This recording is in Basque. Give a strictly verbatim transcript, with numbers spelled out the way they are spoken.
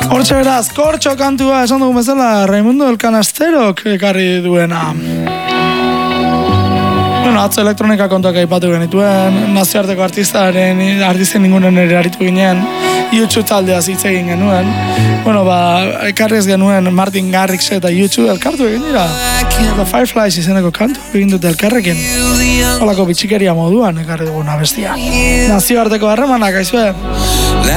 Hortxe beraz, kortxo kantua esan dugu bezala Raimundo El Canasterok ekarri duena. Bueno, atzo elektronika kontuak aipatu genituen, nazioarteko artistaren, artisten ningunen ere aritu ginen, YouTube taldeaz hitz egin genuen. Bueno, ba, ekarriz genuen Martin Garrix eta YouTube elkartu egin dira. The Fireflies izeneko kantu egin dute elkarrekin. Holako bitxikeria moduan ekarri duguna bestia. Nazioarteko harremanak, aizue.